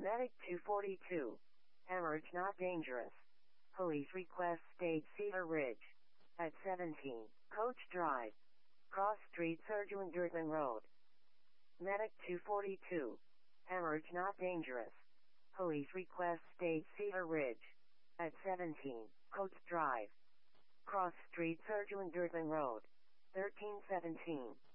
Medic 242. Hemorrhage not dangerous. Police request state Cedar Ridge. At 17, Coach Drive. Cross Street Surgeon Durban Road. Medic 242. Hemorrhage not dangerous. Police request state Cedar Ridge. At 17, Coach Drive. Cross Street Surgeon Durban Road. 1317.